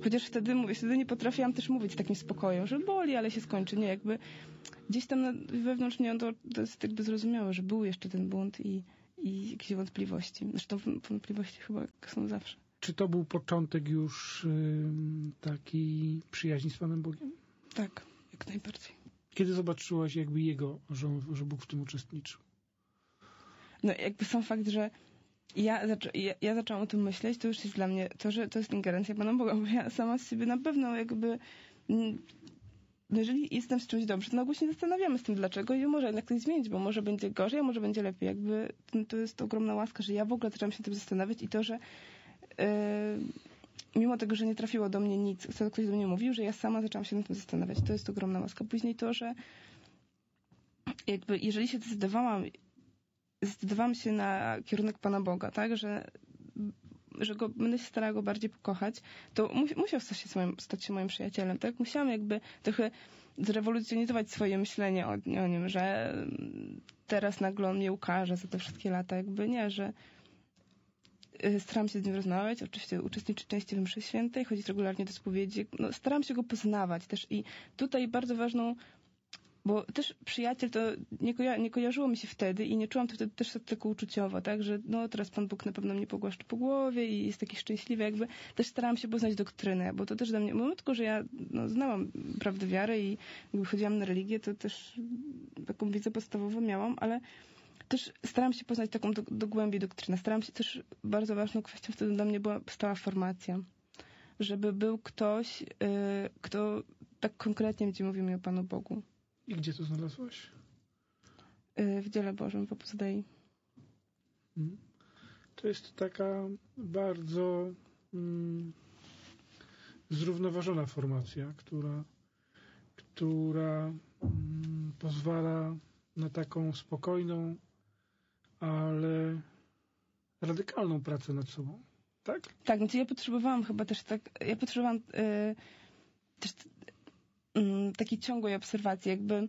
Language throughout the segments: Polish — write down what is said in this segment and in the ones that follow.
Chociaż wtedy, mówię, wtedy nie potrafiłam też mówić z takim spokojem, że boli, ale się skończy. Nie, jakby gdzieś tam wewnątrz mnie to jest jakby zrozumiałe, że był jeszcze ten bunt i jakieś wątpliwości. Zresztą wątpliwości chyba są zawsze. Czy to był początek już takiej przyjaźni z Panem Bogiem? Tak, jak najbardziej. Kiedy zobaczyłaś jakby że Bóg w tym uczestniczył? No jakby sam fakt, że ja zaczęłam o tym myśleć, to już jest dla mnie to, że to jest ingerencja Pana Boga, bo ja sama z siebie na pewno jakby jeżeli jestem z czymś dobrze, to na ogół się nie zastanawiamy z tym dlaczego i może jednak coś zmienić, bo może będzie gorzej, a może będzie lepiej. Jakby to jest ogromna łaska, że ja w ogóle zaczęłam się tym zastanawiać i to, że mimo tego, że nie trafiło do mnie nic, co ktoś do mnie mówił, że ja sama zaczęłam się nad tym zastanawiać. To jest ogromna łaska. Później to, że jakby jeżeli się zdecydowałam się na kierunek Pana Boga, tak, że będę się starała go bardziej pokochać, to musiał stać się moim przyjacielem, tak? Musiałam jakby trochę zrewolucjonizować swoje myślenie o nim, że teraz nagle on mnie ukaże za te wszystkie lata, jakby nie, że staram się z nim rozmawiać, oczywiście uczestniczyć częściej w mszy świętej, chodzić regularnie do spowiedzi, no, staram się go poznawać też i tutaj bardzo ważną, bo też przyjaciel to nie kojarzyło mi się wtedy i nie czułam to wtedy też tak uczuciowo, tak, że no teraz Pan Bóg na pewno mnie pogłaszczy po głowie i jest taki szczęśliwy, jakby też starałam się poznać doktrynę, bo to też dla mnie, mimo tylko, że ja znałam prawdę wiary i jakby chodziłam na religię, to też taką wiedzę podstawową miałam, ale też staram się poznać taką do głębi doktrynę. Staram się też, bardzo ważną kwestią wtedy dla mnie była stała formacja. Żeby był ktoś, kto tak konkretnie będzie mówił mi o Panu Bogu. I gdzie to znalazłaś? W Dziele Bożym, w Opus Dei. To jest taka bardzo zrównoważona formacja, która pozwala na taką spokojną, ale radykalną pracę nad sobą. Tak? Tak, znaczy ja potrzebowałam chyba też też takiej ciągłej obserwacji, jakby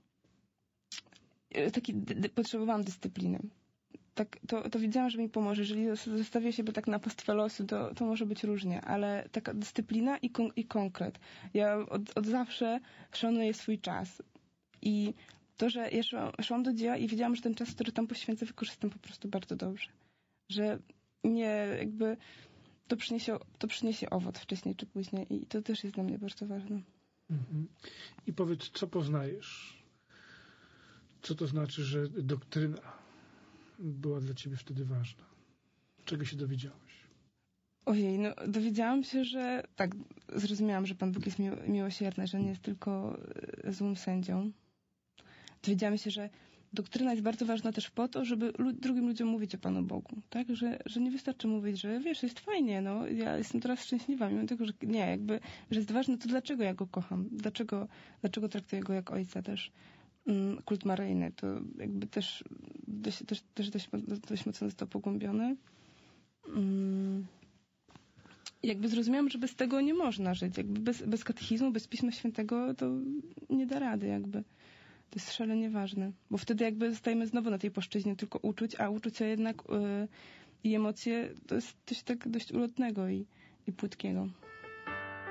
potrzebowałam dyscypliny. Tak, to wiedziałam, że mi pomoże. Jeżeli zostawię siebie tak na pastwę losu, to może być różnie, ale taka dyscyplina i konkret. Ja od zawsze szanuję swój czas. I to, że ja szłam do dzieła i wiedziałam, że ten czas, który tam poświęcę, wykorzystam po prostu bardzo dobrze. Że nie, jakby to przyniesie owoc wcześniej czy później i to też jest dla mnie bardzo ważne. I powiedz, co poznajesz? Co to znaczy, że doktryna była dla ciebie wtedy ważna? Czego się dowiedziałaś? Ojej, no dowiedziałam się, że tak, zrozumiałam, że Pan Bóg jest miłosierny, że nie jest tylko złym sędzią. Dowiedziałam się, że doktryna jest bardzo ważna też po to, żeby drugim ludziom mówić o Panu Bogu, tak? Że nie wystarczy mówić, że wiesz, jest fajnie, no, ja jestem teraz szczęśliwa, mimo tego, że nie, jakby, że jest ważne to, dlaczego ja go kocham, dlaczego traktuję go jak ojca też. Kult maryjny, to jakby też dość mocno został pogłębiony. Jakby zrozumiałam, że bez tego nie można żyć, jakby bez katechizmu, bez Pisma Świętego to nie da rady, jakby. To jest szalenie ważne, bo wtedy jakby zostajemy znowu na tej płaszczyźnie tylko uczuć, a uczucia jednak i emocje to jest coś tak dość ulotnego i płytkiego.